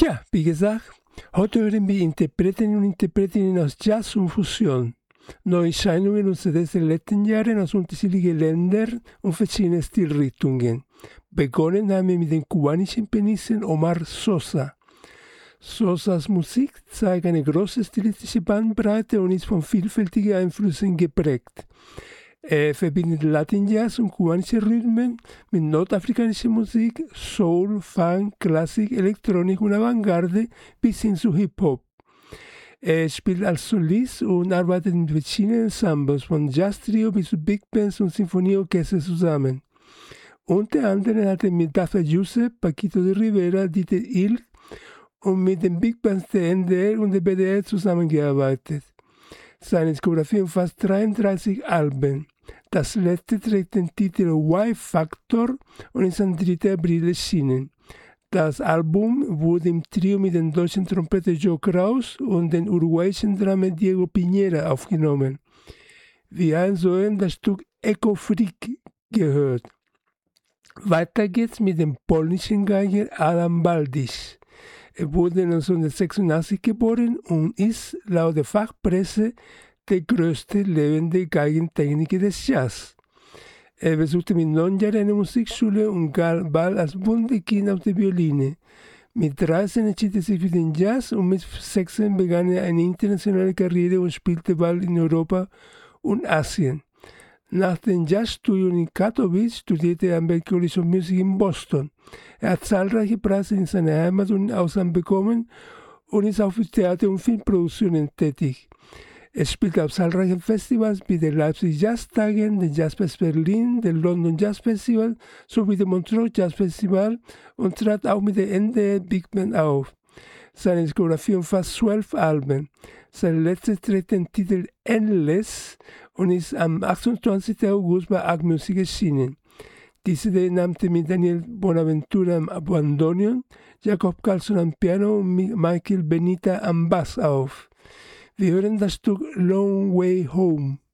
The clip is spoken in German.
Tja, wie gesagt, heute hören wir Interpretinnen und Interpretinnen aus Jazz und Fusion. Neuerscheinungen und CDs der letzten Jahre aus unterschiedlichen Ländern und verschiedenen Stilrichtungen. Begonnen haben wir mit dem kubanischen Pianisten Omar Sosa. Sosas Musik zeigt eine große stilistische Bandbreite und ist von vielfältigen Einflüssen geprägt. Er verbindet Latin-Jazz und kubanische Rhythmen mit nordafrikanischer Musik, Soul, Funk, Klassik, Elektronik und Avantgarde bis hin zu Hip-Hop. Er spielt als Solist und arbeitet mit verschiedenen Ensembles, von Jazz-Trio bis zu Big Bands und Sinfonieorchester zusammen. Unter anderem hat er mit Dr. Yusef, Paquito de Rivera, Dieter Ilk und mit den Big Bands der NDR und der BDR zusammengearbeitet. Seine Diskografie umfasst 33 Alben. Das letzte trägt den Titel Y-Factor und ist am 3. April erschienen. Das Album wurde im Trio mit dem deutschen Trompeter Joe Kraus und dem uruguayischen Drummer Diego Piñera aufgenommen. Wir haben soeben das Stück Echo Freak gehört. Weiter geht's mit dem polnischen Geiger Adam Baldis. Er wurde 1986 geboren und ist laut der Fachpresse der größte lebende Geigentechniker des Jazz. Er besuchte mit 9 Jahren eine Musikschule und galt bald als Wunderkind auf der Violine. Mit 13 entschied er sich für den Jazz und mit 16 begann er eine internationale Karriere und spielte bald in Europa und Asien. Nach dem Jazzstudium in Katowice studierte er am Berklee College of Music in Boston. Er hat zahlreiche Preise in seiner Heimat und im Ausland bekommen und ist auch für Theater- und Filmproduktionen tätig. Er spielt auf zahlreichen Festivals wie der Leipzig Jazztagen, der Jazzfest Berlin, der London Jazz Festival sowie dem Montreux Jazz Festival und trat auch mit der NDR Big Band auf. Seine Diskografie umfasst 12 Alben. Sein letztes trägt den Titel Endless und ist am 28. August bei Arc Music erschienen. Diese nannte mit Daniel Bonaventura am Bandoneon, Jakob Carlson am Piano und Michael Benita am Bass auf. Wir hören das Stück Long Way Home.